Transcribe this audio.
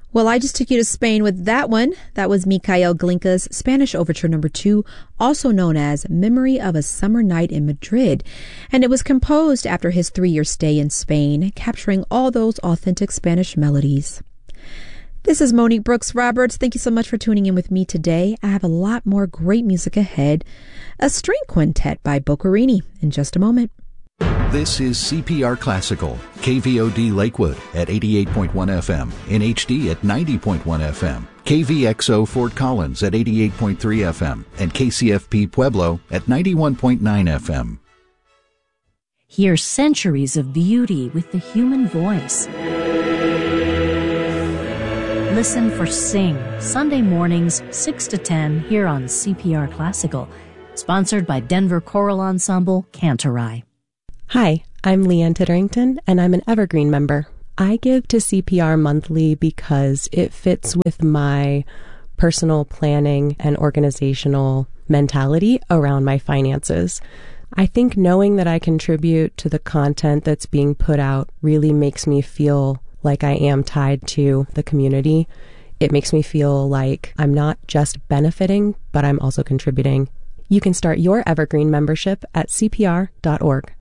Well, I just took you to Spain with that one. That was Mikhail Glinka's Spanish Overture No. 2, also known as Memory of a Summer Night in Madrid. And it was composed after his 3-year stay in Spain, capturing all those authentic Spanish melodies. This is Monique Brooks Roberts. Thank you so much for tuning in with me today. I have a lot more great music ahead. A string quintet by Boccherini in just a moment. This is CPR Classical, KVOD Lakewood at 88.1 FM, in HD at 90.1 FM, KVXO Fort Collins at 88.3 FM, and KCFP Pueblo at 91.9 FM. Hear centuries of beauty with the human voice. Listen for Sing, Sunday mornings 6 to 10 here on CPR Classical, sponsored by Denver Choral Ensemble, Cantorai. Hi, I'm Leanne Titterington, and I'm an Evergreen member. I give to CPR monthly because it fits with my personal planning and organizational mentality around my finances. I think knowing that I contribute to the content that's being put out really makes me feel like I am tied to the community. It makes me feel like I'm not just benefiting, but I'm also contributing. You can start your Evergreen membership at cpr.org.